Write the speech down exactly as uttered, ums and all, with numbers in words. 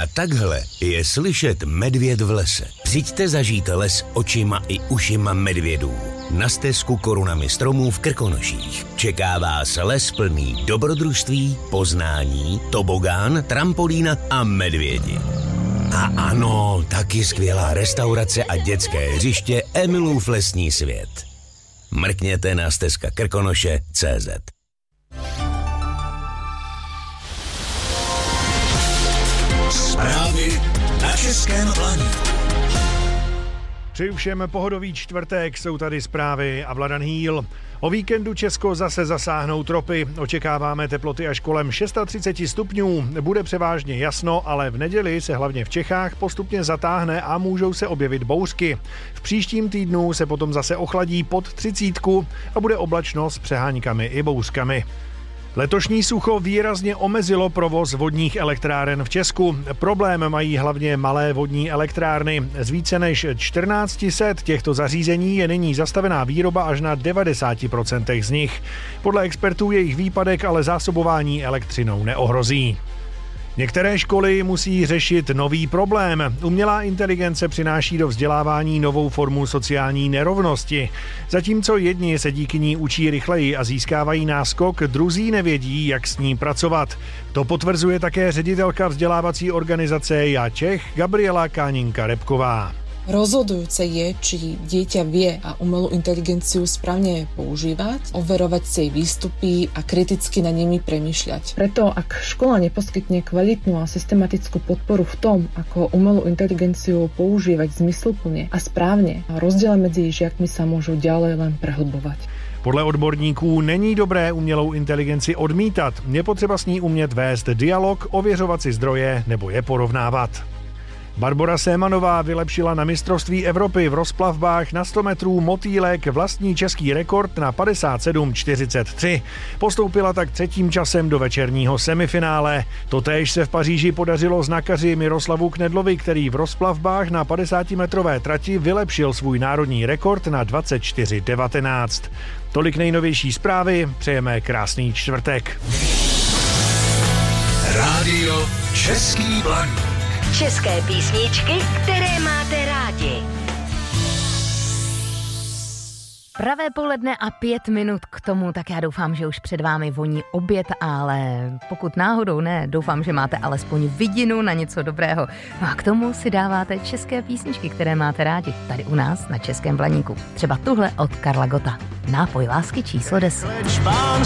takhle je slyšet medvěd v lese. Přijďte zažít les očima i ušima medvědů. Na stezku korunami stromů v Krkonoších čeká vás les plný dobrodružství, poznání, tobogán, trampolína a medvědi. A ano, taky skvělá restaurace a dětské hřiště Emilův lesní svět. Mrkněte na stezka krkonoše tečka cé zet. Zprávy na Českém Blaníku. Přeju všem pohodový čtvrtek, jsou tady zprávy a Vladan Hýl. O víkendu Česko zase zasáhnou tropy. Očekáváme teploty až kolem třicet šest stupňů. Bude převážně jasno, ale v neděli se hlavně v Čechách postupně zatáhne a můžou se objevit bouřky. V příštím týdnu se potom zase ochladí pod třicítku a bude oblačno s přeháňkami i bouřkami. Letošní sucho výrazně omezilo provoz vodních elektráren v Česku. Problém mají hlavně malé vodní elektrárny. Z více než čtrnáct set těchto zařízení je nyní zastavená výroba až na devadesát procent z nich. Podle expertů jejich výpadek ale zásobování elektřinou neohrozí. Některé školy musí řešit nový problém. Umělá inteligence přináší do vzdělávání novou formu sociální nerovnosti. Zatímco jedni se díky ní učí rychleji a získávají náskok, druzí nevědí, jak s ní pracovat. To potvrzuje také ředitelka vzdělávací organizace Já Čech Gabriela Káninka-Repková. Rozhodujúce je, či dieťa vie a umelú inteligenciu správne používať, overovať si jej výstupy a kriticky na nimi premýšľať. Preto, ak škola neposkytne kvalitnú a systematickú podporu v tom, ako umelú inteligenciu používať zmysluplne a správne, a rozdiely medzi žiakmi sa môžu ďalej len prehlbovať. Podle odborníků není dobré umělou inteligenci odmítat. Je potřeba s ní umět vést dialog, ověřovat si zdroje nebo je porovnávat. Barbora Sémanová vylepšila na mistrovství Evropy v rozplavbách na sto metrů motýlek vlastní český rekord na padesát sedm čtyřicet tři. Postoupila tak třetím časem do večerního semifinále. Totéž se v Paříži podařilo znakaři Miroslavu Knedlovi, který v rozplavbách na padesátimetrové trati vylepšil svůj národní rekord na dvacet čtyři devatenáct. Tolik nejnovější zprávy, přejeme krásný čtvrtek. Rádio Český Blaník. České písničky, které máte rádi. Pravé poledne a pět minut k tomu, tak já doufám, že už před vámi voní oběd, ale pokud náhodou ne, doufám, že máte alespoň vidinu na něco dobrého. No a k tomu si dáváte české písničky, které máte rádi, tady u nás na Českém Blaníku. Třeba tuhle od Karla Gotta. Nápoj lásky číslo deset.